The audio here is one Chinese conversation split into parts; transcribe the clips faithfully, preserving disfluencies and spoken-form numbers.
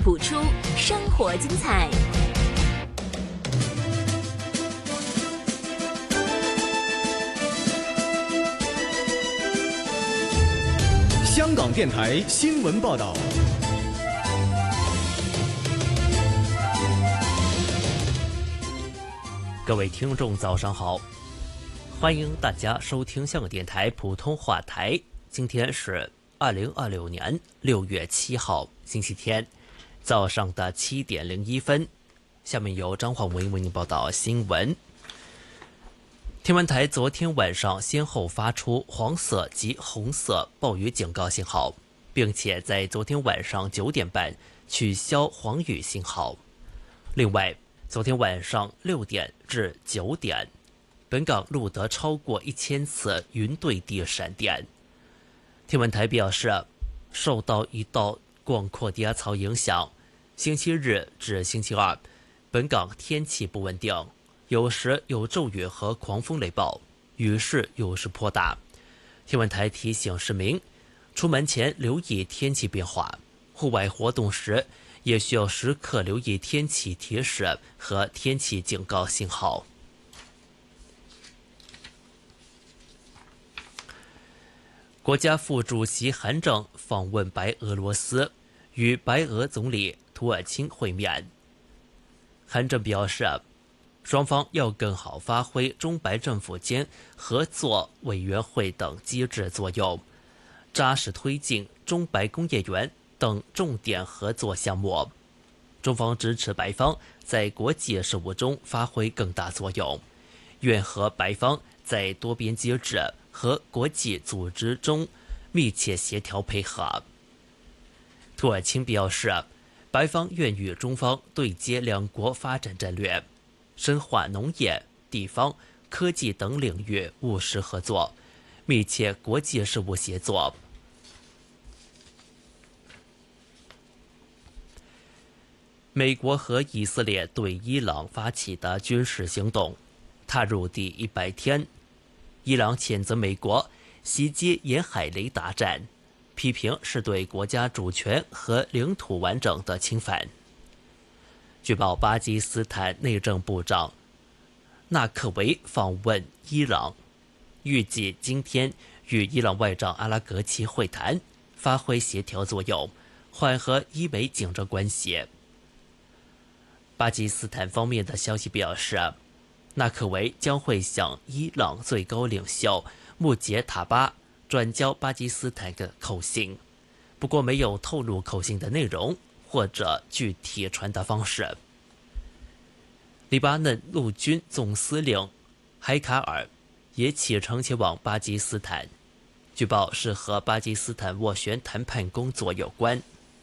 谱出生活精彩。 香港电台新闻报道。 各位听众早上好，欢迎大家收听香港电台普通话台。今天是二零二六年六月七号星期天早上的七点零一分，下面由张焕文为您报道新闻。天文台昨天晚上先后发出黄色及红色暴雨警告信号，并且在昨天晚上九点半取消黄雨信号。另外，昨天晚上六点至九点，本港录得超过一千次云对地闪电。天文台表示，受到一道广阔低压槽影响，星期日至星期二，本港天气不稳定，有时有骤雨和狂风雷暴，雨势有时颇大。天文台提醒市民，出门前留意天气变化，户外活动时也需要时刻留意天气提示和天气警告信号。国家副主席韩正访问白俄罗斯，与白俄总理土尔钦会面。韩正表示，双方要更好发挥中白政府间合作委员会等机制作用，扎实推进中白工业园等重点合作项目。中方支持白方在国际事务中发挥更大作用，愿和白方在多边机制和国际组织中密切协调配合。土尔钦表示，白方愿与中方对接两国发展战略，深化农业、地方、科技等领域务实合作，密切国际事务协作。美国和以色列对伊朗发起的军事行动踏入第一百天，伊朗谴责美国袭击沿海雷达站，批评是对国家主权和领土完整的侵犯。据报，巴基斯坦内政部长纳克维访问伊朗，预计今天与伊朗外长阿拉格齐会谈，发挥协调作用，缓和伊美紧张关系。巴基斯坦方面的消息表示，纳克维将会向伊朗最高领袖穆杰塔巴转交巴基斯坦的口信，不过没有透露口信的内容或者具体传达方式。黎巴嫩陆军总司令海卡尔也启程前往巴基斯坦，据报是和巴基斯坦斡旋谈判工作有关。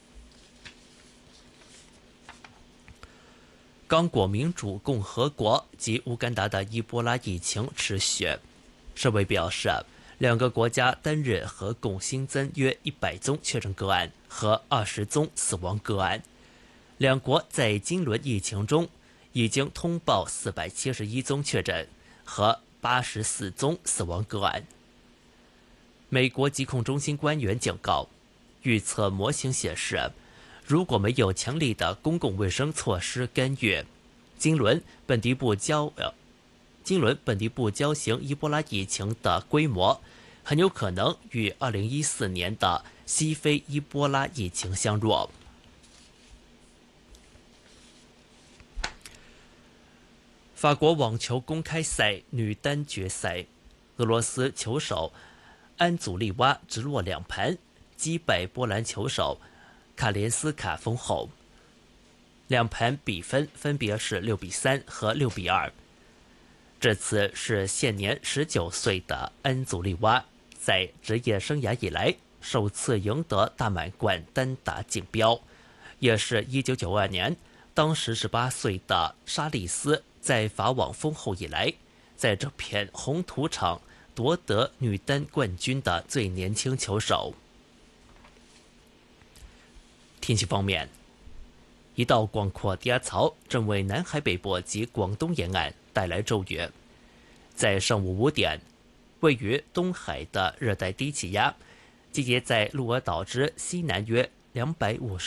刚果民主共和国及乌干达的伊波拉疫情持续，世卫表示，两个国家单日合共新增约一百宗确诊个案和二十宗死亡个案。两国在今轮疫情中已经通报四百七十一宗确诊和八十四宗死亡个案。美国疾控中心官员警告，预测模型显示，如果没有强力的公共卫生措施干预，今轮本地部交呃，今轮本地部交型伊波拉疫情的规模很有可能与二零一四年的西非伊波拉疫情相若。法国网球公开赛女单决赛，俄罗斯球手安祖利娃直落两盘击败波兰球手卡连斯卡封后，两盘比分分别是六比三和六比二。这次是现年十九岁的安祖利娃在职业生涯以来首次赢得大满贯单打锦标，也是一九九二年当时十八岁的沙利斯在法网封后以来，在这片红土场夺得女单冠军的最年轻球手。天气方面，一道广阔低压槽正为南海北部及广东沿岸带来骤雨。在上午五点，位于东海的热带低气压集结在鹿儿岛之西南约两百五十